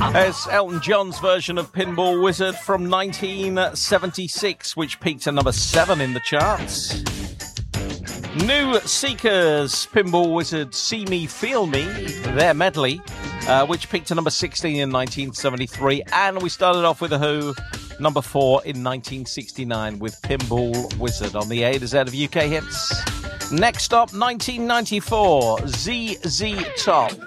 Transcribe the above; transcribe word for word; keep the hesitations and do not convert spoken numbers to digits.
It's Elton John's version of Pinball Wizard from nineteen seventy-six, which peaked at number seven in the charts. New Seekers, Pinball Wizard, See Me, Feel Me, their medley, uh, which peaked at number sixteen in nineteen seventy-three. And we started off with The Who, number four in nineteen sixty-nine, with Pinball Wizard on the A to Z of U K hits. Next up, nineteen ninety-four, Z Z Top.